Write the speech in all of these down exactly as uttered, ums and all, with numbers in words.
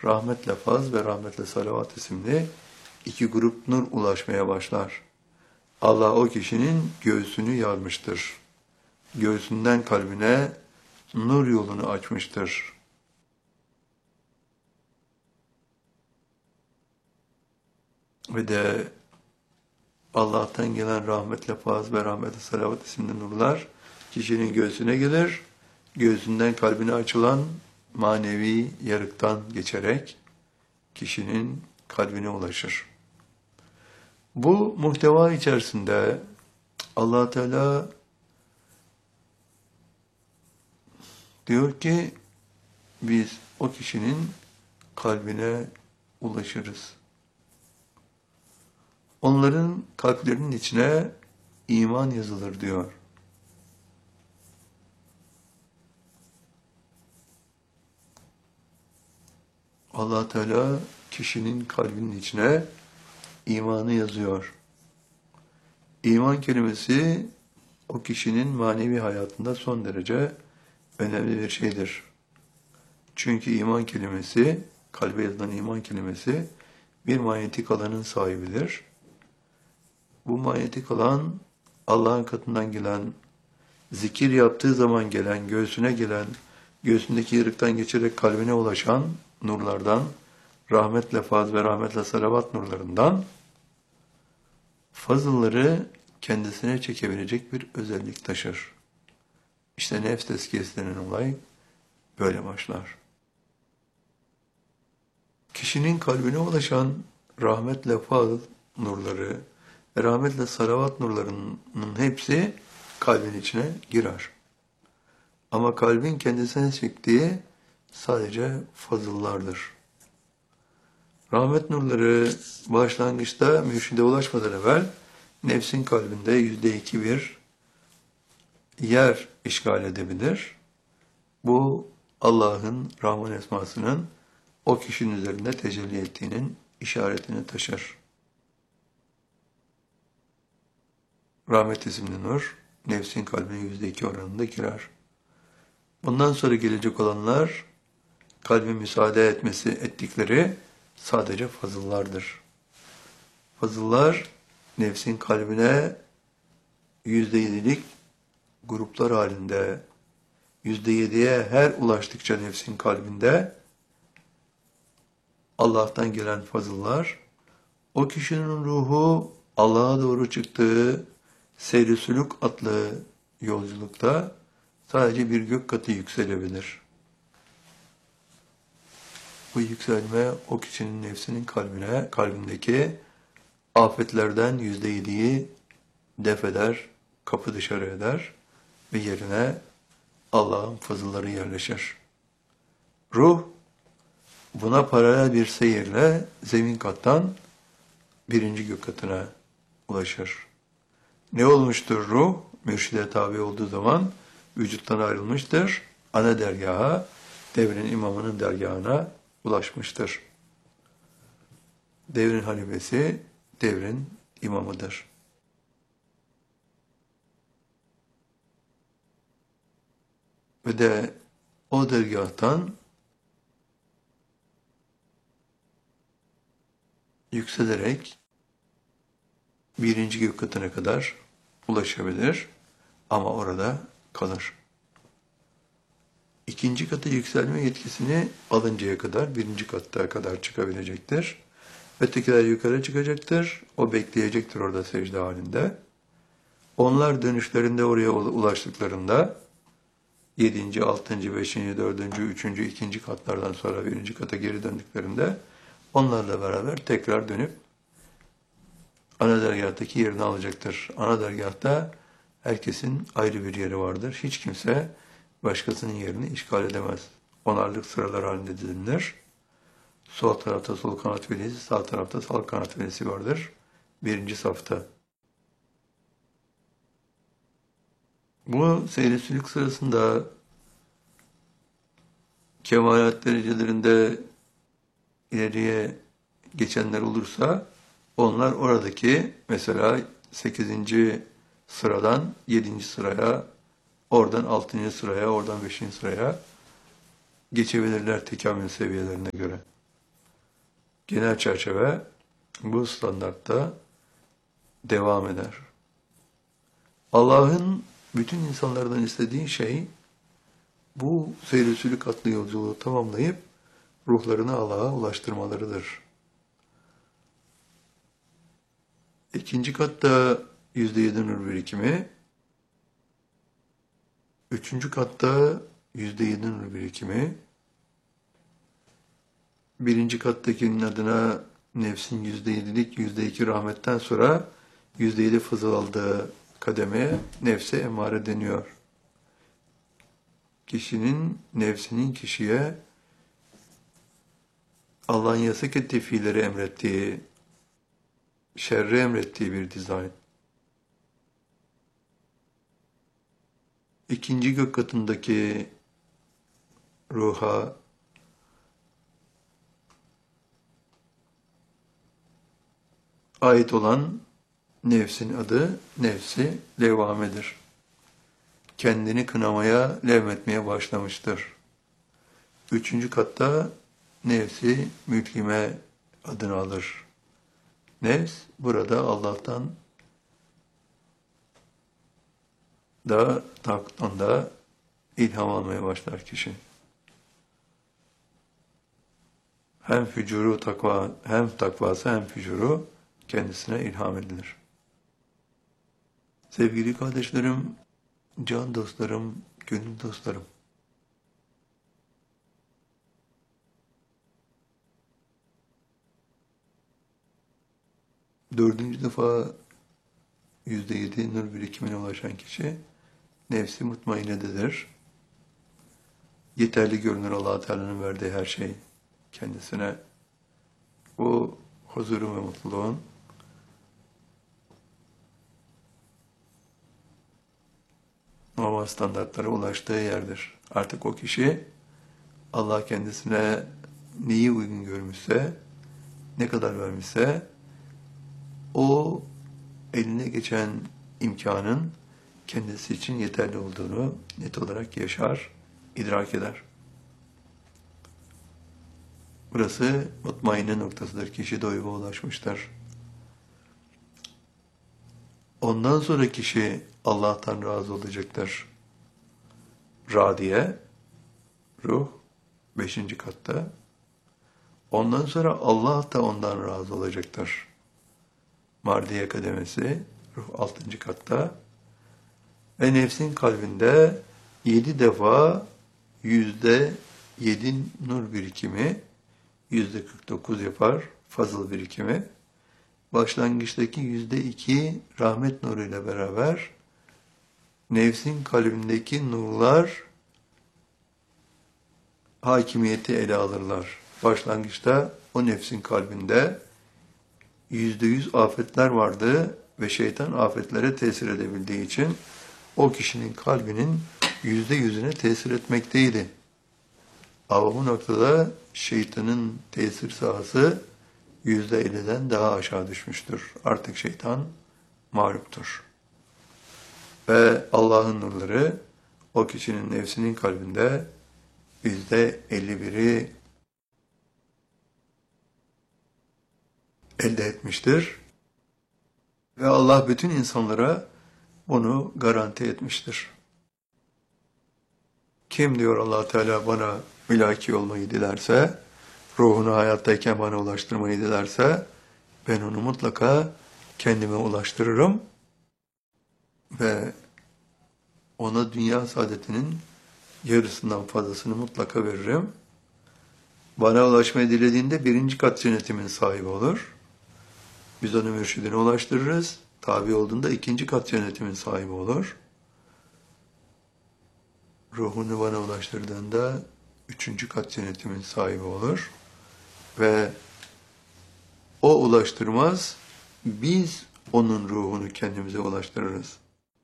rahmetle faz ve rahmetle salavat isimli iki grup nur ulaşmaya başlar. Allah o kişinin göğsünü yarmıştır. Göğsünden kalbine nur yolunu açmıştır. Ve de Allah'tan gelen rahmetle faz ve rahmetle salavat isimli nurlar kişinin göğsüne gelir. Göğsünden kalbine açılan manevi yarıktan geçerek kişinin kalbine ulaşır. Bu muhteva içerisinde Allah Teala diyor ki biz o kişinin kalbine ulaşırız. Onların kalplerinin içine iman yazılır diyor. Allah Teala kişinin kalbinin içine imanı yazıyor. İman kelimesi o kişinin manevi hayatında son derece önemli bir şeydir. Çünkü iman kelimesi, kalbe yazılan iman kelimesi bir manyetik alanın sahibidir. Bu manyetik alan Allah'ın katından gelen, zikir yaptığı zaman gelen, göğsüne gelen, göğsündeki yarıktan geçerek kalbine ulaşan nurlardan, rahmetle faz ve rahmetle salavat nurlarından fazılları kendisine çekebilecek bir özellik taşır. İşte nefs tezkiyesi denen olay böyle başlar. Kişinin kalbine ulaşan rahmetle faz nurları ve rahmetle salavat nurlarının hepsi kalbin içine girer. Ama kalbin kendisine çektiği sadece fazıllardır. Rahmet nurları başlangıçta mürşide ulaşmadan evvel nefsin kalbinde yüzde iki bir yer işgal edebilir. Bu Allah'ın Rahman esmasının o kişinin üzerinde tecelli ettiğinin işaretini taşır. Rahmet isimli nur nefsin kalbine yüzde iki oranında girer. Bundan sonra gelecek olanlar kalbin müsaade etmesi ettikleri sadece fazıllardır. Fazıllar nefsin kalbine yüzde yedilik gruplar halinde yüzde yediye her ulaştıkça nefsin kalbinde Allah'tan gelen fazıllar o kişinin ruhu Allah'a doğru çıktığı seyr-i sülûk adlı yolculukta sadece bir gök katı yükselebilir. Bu yükselme o kişinin nefsinin kalbine, kalbindeki afetlerden yüzde yediyi def eder, kapı dışarı eder ve yerine Allah'ın fazılları yerleşir. Ruh buna paralel bir seyirle zemin kattan birinci gök katına ulaşır. Ne olmuştur ruh? Mürşide tabi olduğu zaman vücuttan ayrılmıştır. Ana dergaha, devrin imamının dergahına ulaşmıştır. Devrin halifesi, devrin imamıdır. Ve de o dergahtan yükselerek birinci gök katına kadar ulaşabilir ama orada kalır. İkinci kata yükselme yetkisini alıncaya kadar birinci katta kadar çıkabilecektir. Ötekiler yukarı çıkacaktır. O bekleyecektir orada secde halinde. Onlar dönüşlerinde oraya ulaştıklarında yedinci, altıncı, beşinci, dördüncü, üçüncü, ikinci katlardan sonra birinci kata geri döndüklerinde onlarla beraber tekrar dönüp ana dergahtaki yerini alacaktır. Ana dergahta herkesin ayrı bir yeri vardır. Hiç kimse başkasının yerini işgal edemez. Onarlık sıralar halinde dizilir. Sol tarafta sol kanat velisi, sağ tarafta sağ kanat velisi vardır. Birinci safta. Bu seyri sülük sırasında kemalat derecelerinde ileriye geçenler olursa onlar oradaki mesela sekizinci sıradan yedinci sıraya, oradan altıncı sıraya, oradan beşinci sıraya geçebilirler tekamül seviyelerine göre. genel çerçeve bu standartta devam eder. Allah'ın bütün insanlardan istediği şey bu seyr-i sülük adlı yolculuğu tamamlayıp ruhlarını Allah'a ulaştırmalarıdır. İkinci katta yüzde yedi nur birikimi, üçüncü katta yüzde yedi nur birikimi, birinci kattakinin adına nefsin yüzde yedilik yüzde iki rahmetten sonra yüzde yedi fızıl aldığı kademeye nefse emare deniyor. Kişinin, nefsinin kişiye Allah'ın yasak ettiği fiilleri emrettiği, şerri emrettiği bir dizayn. İkinci gök katındaki ruha ait olan nefsin adı nefsi levvamedir. Kendini kınamaya, levmetmeye başlamıştır. Üçüncü katta nefsi mülkime adını alır. Nefs burada Allah'tan da onda ilham almaya başlar kişi. Hem fücuru takva, hem takvası hem fücuru kendisine ilham edilir. Sevgili kardeşlerim, can dostlarım, gönül dostlarım. Dördüncü defa yüzde yedi nur birikimine ulaşan kişi nefsi mutmainededir. Yeterli görünür Allah-u Teala'nın verdiği her şey kendisine o huzurun ve mutluluğun normal standartlara ulaştığı yerdir. Artık o kişi Allah kendisine neyi uygun görmüşse, ne kadar vermişse o eline geçen imkanın kendisi için yeterli olduğunu net olarak yaşar, idrak eder. Burası mutmainne noktasıdır. Kişi doyuma ulaşmıştır. Ondan sonra kişi Allah'tan razı olacaktır. Radiye, ruh, beşinci katta. Ondan sonra Allah da ondan razı olacaktır. Mardiye kademesi, ruh altıncı katta. Ve nefsin kalbinde yedi defa yüzde yedi nur birikimi, yüzde kırk dokuz yapar fazıl birikimi. Başlangıçtaki yüzde iki rahmet nuruyla beraber nefsin kalbindeki nurlar hakimiyeti ele alırlar. Başlangıçta o nefsin kalbinde yüzde yüz afetler vardı ve şeytan afetlere tesir edebildiği için o kişinin kalbinin yüzde yüzüne tesir etmekteydi. Ama bu noktada şeytanın tesir sahası yüzde elliden daha aşağı düşmüştür. Artık şeytan mağluptur. Ve Allah'ın nurları o kişinin nefsinin kalbinde yüzde elli biri elde etmiştir. Ve Allah bütün insanlara bunu garanti etmiştir. Kim diyor Allah Teala bana mülaki olmayı dilerse, ruhunu hayattayken bana ulaştırmayı dilerse, ben onu mutlaka kendime ulaştırırım ve ona dünya saadetinin yarısından fazlasını mutlaka veririm. Bana ulaşmayı dilediğinde birinci kat cennetimin sahibi olur. Biz onu mürşidine ulaştırırız. Tabi olduğunda ikinci kat cennetimin sahibi olur. Ruhunu bana ulaştırdığında üçüncü kat cennetimin sahibi olur. Ve o ulaştırmaz, biz onun ruhunu kendimize ulaştırırız.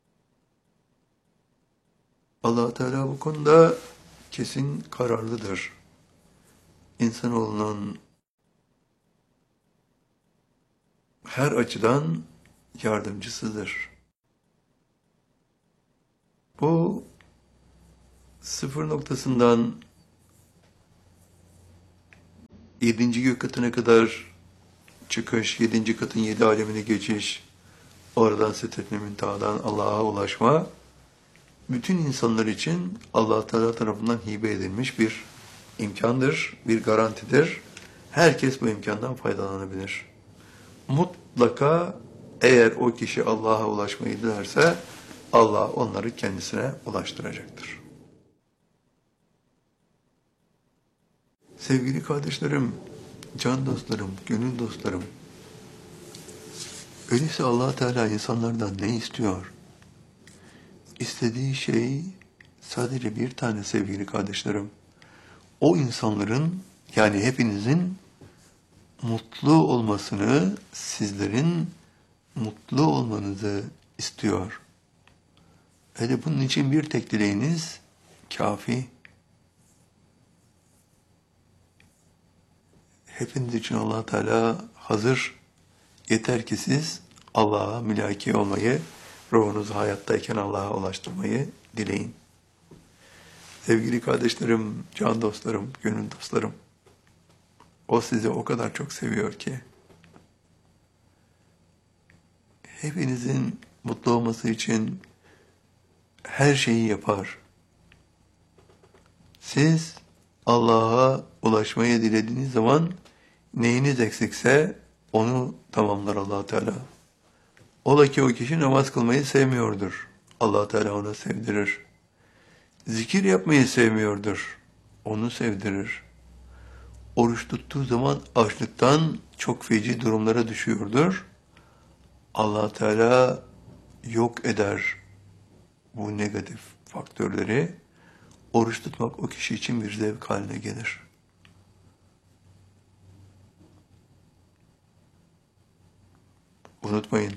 Allah Teala bu konuda kesin kararlıdır. İnsanoğlunun her açıdan yardımcısıdır. Bu sıfır noktasından Yedinci gök katına kadar çıkış, yedinci katın yedi alemine geçiş, oradan Sidret-i Münteha'dan Allah'a ulaşma, bütün insanlar için Allah Teala tarafından hibe edilmiş bir imkandır, bir garantidir. Herkes bu imkandan faydalanabilir. Mutlaka eğer o kişi Allah'a ulaşmayı dilerse Allah onları kendisine ulaştıracaktır. Sevgili kardeşlerim, can dostlarım, gönül dostlarım, öyleyse Allah Teala insanlardan ne istiyor? İstediği şey sadece bir tane sevgili kardeşlerim. O insanların, yani hepinizin mutlu olmasını, sizlerin mutlu olmanızı istiyor. Öyle bunun için bir tek dileğiniz kafi. Hepiniz için Allah Teala hazır. Yeter ki siz Allah'a mülaki olmayı, ruhunuzu hayattayken Allah'a ulaştırmayı dileyin. Sevgili kardeşlerim, can dostlarım, gönül dostlarım, o sizi o kadar çok seviyor ki, hepinizin mutlu olması için her şeyi yapar. Siz Allah'a ulaşmayı dilediğiniz zaman neyiniz eksikse onu tamamlar Allah Teala. Ola ki o kişi namaz kılmayı sevmiyordur. Allah Teala ona sevdirir. Zikir yapmayı sevmiyordur. Onu sevdirir. Oruç tuttuğu zaman açlıktan çok feci durumlara düşüyordur. Allah Teala yok eder bu negatif faktörleri. Oruç tutmak o kişi için bir zevk haline gelir. Unutmayın.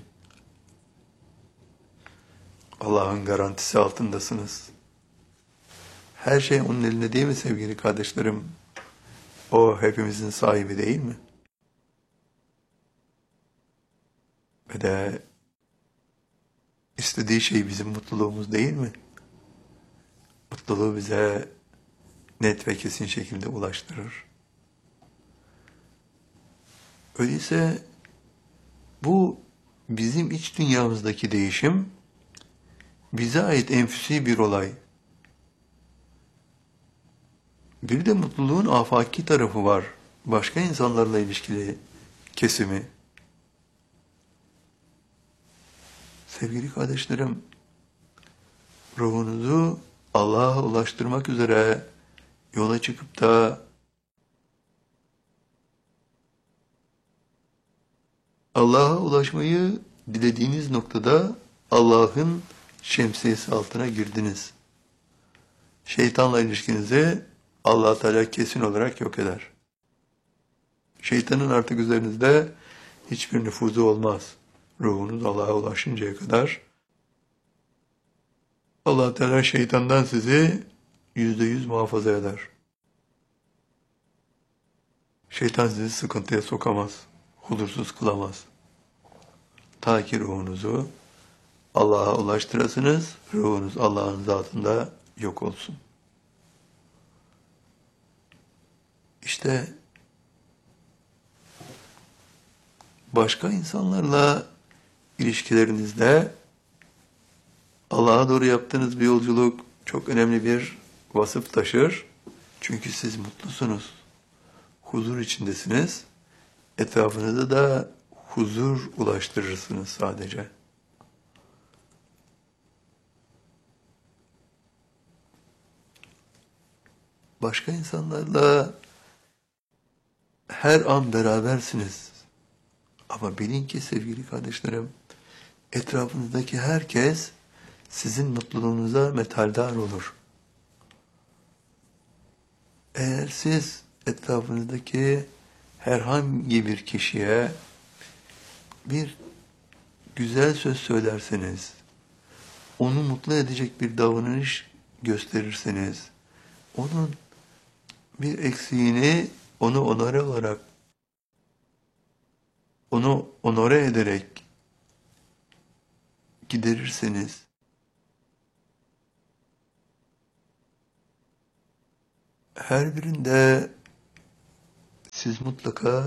Allah'ın garantisi altındasınız. Her şey onun elinde değil mi sevgili kardeşlerim? O hepimizin sahibi değil mi? Ve de istediği şey bizim mutluluğumuz değil mi? Mutluluğu bize net ve kesin şekilde ulaştırır. Öyleyse bu bizim iç dünyamızdaki değişim bize ait enfüsi bir olay. Bir de mutluluğun afaki tarafı var. Başka insanlarla ilişkili kesimi. Sevgili kardeşlerim, ruhunuzu Allah'a ulaştırmak üzere yola çıkıp da Allah'a ulaşmayı dilediğiniz noktada Allah'ın şemsiyesi altına girdiniz. Şeytanla ilişkinizi Allah Teala kesin olarak yok eder. Şeytanın artık üzerinizde hiçbir nüfuzu olmaz. Ruhunuz Allah'a ulaşıncaya kadar Allah Teala şeytandan sizi yüzde yüz muhafaza eder. Şeytan sizi sıkıntıya sokamaz, huzursuz kılamaz. Ta ki ruhunuzu Allah'a ulaştırasınız, ruhunuz Allah'ın zatında yok olsun. İşte başka insanlarla ilişkilerinizde Allah'a doğru yaptığınız bir yolculuk çok önemli bir vasıf taşır. Çünkü siz mutlusunuz, huzur içindesiniz, etrafınıza da huzur ulaştırırsınız sadece. Başka insanlarla her an berabersiniz. Ama bilin ki sevgili kardeşlerim, etrafınızdaki herkes sizin mutluluğunuza methaldar olur. Eğer siz etrafınızdaki herhangi bir kişiye bir güzel söz söylerseniz, onu mutlu edecek bir davranış gösterirseniz, onun bir eksiğini onu onore olarak, onu onore ederek giderirseniz, her birinde siz mutlaka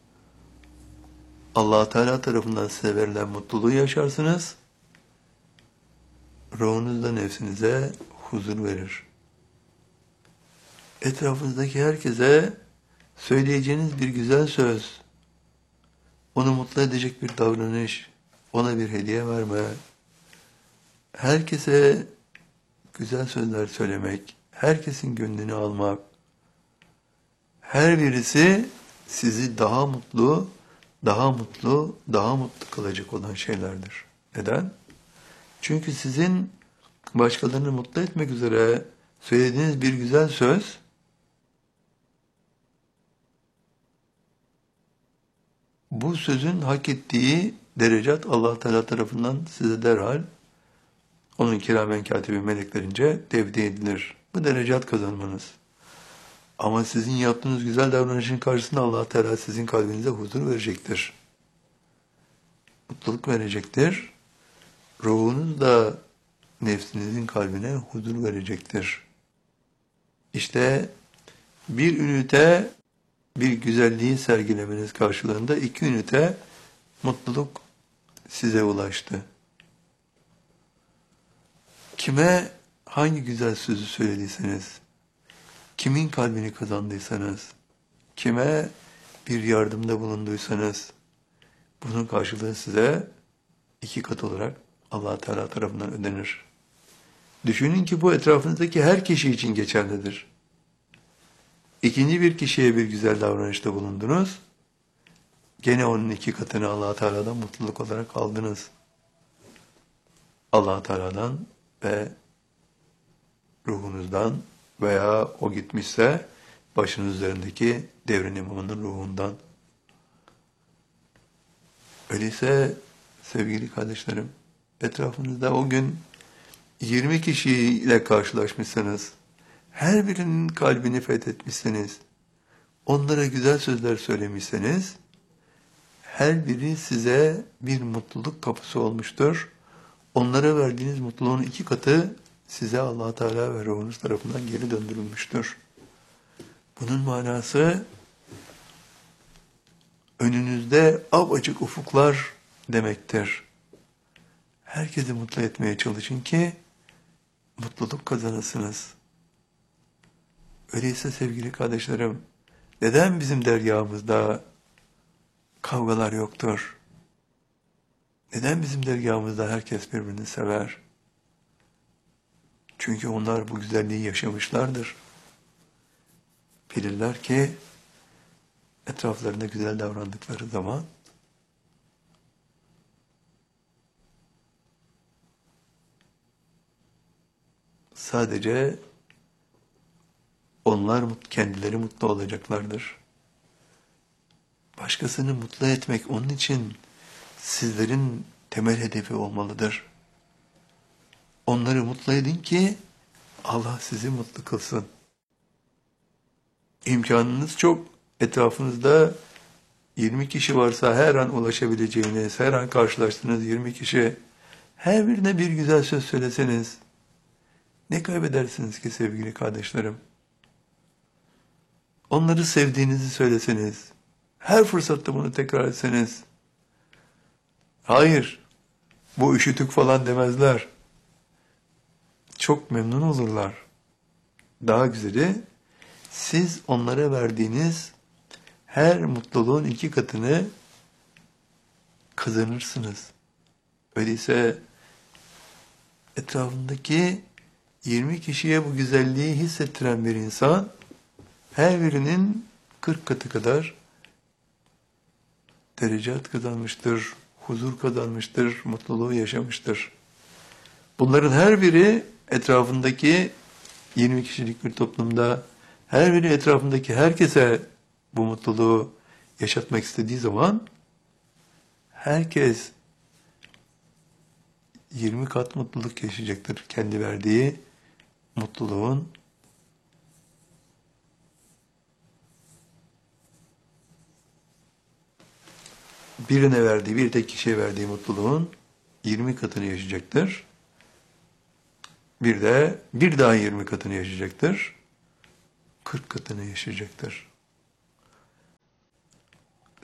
Allah Teala tarafından size verilen mutluluğu yaşarsınız. Ruhunuz da nefsinize huzur verir. Etrafınızdaki herkese söyleyeceğiniz bir güzel söz, onu mutlu edecek bir davranış, ona bir hediye verme, herkese güzel sözler söylemek, herkesin gönlünü almak, her birisi sizi daha mutlu, daha mutlu, daha mutlu kılacak olan şeylerdir. Neden? Çünkü sizin başkalarını mutlu etmek üzere söylediğiniz bir güzel söz, bu sözün hak ettiği derecat Allah Teala tarafından size derhal onun kiramen katibi meleklerince tevdi edilir. Bu derecat kazanmanız. Ama sizin yaptığınız güzel davranışın karşısında Allah Teala sizin kalbinize huzur verecektir. Mutluluk verecektir. Ruhunuz da nefsinizin kalbine huzur verecektir. İşte bir ünite bir güzelliği sergilemeniz karşılığında iki ünite mutluluk size ulaştı. Kime hangi güzel sözü söylediyseniz, kimin kalbini kazandıysanız, kime bir yardımda bulunduysanız, bunun karşılığı size iki kat olarak Allah Teala tarafından ödenir. Düşünün ki bu etrafınızdaki her kişi için geçerlidir. İkinci bir kişiye bir güzel davranışta bulundunuz, gene onun iki katını Allah Teala'dan mutluluk olarak aldınız. Allah Teala'dan ve ruhunuzdan veya o gitmişse başınız üzerindeki devrin imamının ruhundan. Öyleyse sevgili kardeşlerim, etrafınızda o gün yirmi kişiyle karşılaşmışsınız, her birinin kalbini fethetmişsiniz, onlara güzel sözler söylemişsiniz, her biri size bir mutluluk kapısı olmuştur. Onlara verdiğiniz mutluluğun iki katı size Allah Teala ve ruhunuz tarafından geri döndürülmüştür. Bunun manası önünüzde apaçık ufuklar demektir. Herkesi mutlu etmeye çalışın ki mutluluk kazanırsınız. Öyleyse sevgili kardeşlerim, neden bizim deryamızda kavgalar yoktur? Neden bizim dergâhımızda herkes birbirini sever? Çünkü onlar bu güzelliği yaşamışlardır. Bilirler ki etraflarında güzel davrandıkları zaman sadece onlar kendileri mutlu olacaklardır. Başkasını mutlu etmek onun için sizlerin temel hedefi olmalıdır. Onları mutlu edin ki Allah sizi mutlu kılsın. İmkanınız çok. Etrafınızda yirmi kişi varsa her an ulaşabileceğiniz, her an karşılaştığınız yirmi kişi, her birine bir güzel söz söyleseniz, ne kaybedersiniz ki sevgili kardeşlerim? Onları sevdiğinizi söyleseniz, her fırsatta bunu tekrar etseniz, hayır, bu üşütük falan demezler. Çok memnun olurlar. Daha güzeli, siz onlara verdiğiniz her mutluluğun iki katını kazanırsınız. Öyleyse etrafındaki yirmi kişiye bu güzelliği hissettiren bir insan, her birinin kırk katı kadar derecat kazanmıştır, huzur kazanmıştır, mutluluğu yaşamıştır. Bunların her biri etrafındaki yirmi kişilik bir toplumda, her biri etrafındaki herkese bu mutluluğu yaşatmak istediği zaman, herkes yirmi kat mutluluk yaşayacaktır. Kendi verdiği mutluluğun birine verdiği, bir tek kişiye verdiği mutluluğun yirmi katını yaşayacaktır. Bir de bir daha yirmi katını yaşayacaktır. kırk katını yaşayacaktır.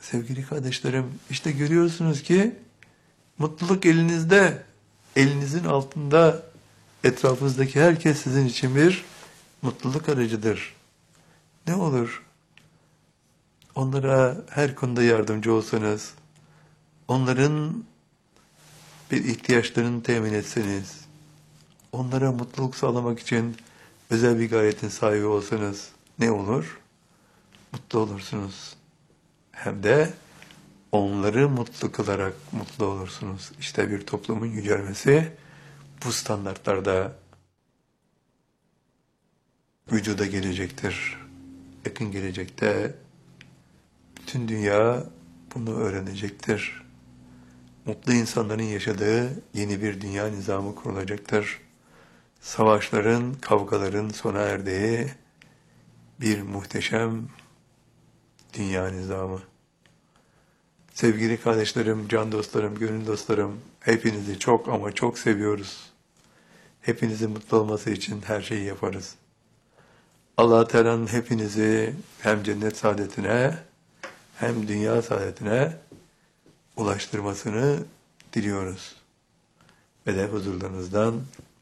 Sevgili kardeşlerim, işte görüyorsunuz ki mutluluk elinizde, elinizin altında, etrafınızdaki herkes sizin için bir mutluluk aracıdır. Ne olur onlara her konuda yardımcı olsanız, onların bir ihtiyaçlarını temin etseniz, onlara mutluluk sağlamak için özel bir gayretin sahibi olsanız ne olur? Mutlu olursunuz. Hem de onları mutlu kılarak mutlu olursunuz. İşte bir toplumun yücelmesi bu standartlarda vücuda gelecektir. Yakın gelecekte bütün dünya bunu öğrenecektir. Mutlu insanların yaşadığı yeni bir dünya nizamı kurulacaktır. Savaşların, kavgaların sona erdiği bir muhteşem dünya nizamı. Sevgili kardeşlerim, can dostlarım, gönül dostlarım, hepinizi çok ama çok seviyoruz. Hepinizin mutlu olması için her şeyi yaparız. Allah Teala'nın hepinizi hem cennet saadetine hem dünya saadetine ulaştırmasını diliyoruz. Ve de huzurlarınızdan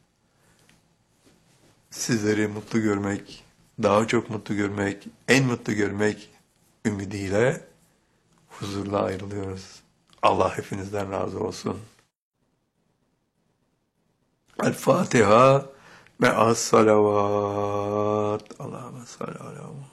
sizleri mutlu görmek, daha çok mutlu görmek, en mutlu görmek ümidiyle huzurla ayrılıyoruz. Allah hepinizden razı olsun. El Fatiha ve as salavat. Allahümme salli ala